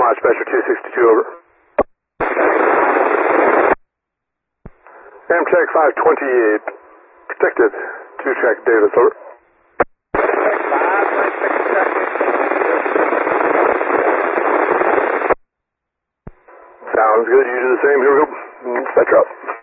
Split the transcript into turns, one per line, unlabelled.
Watch Special 262, over. Amtrak 528, protected. 2-track Davis, over. Sounds good. You do the same. Here we go. Spectra up.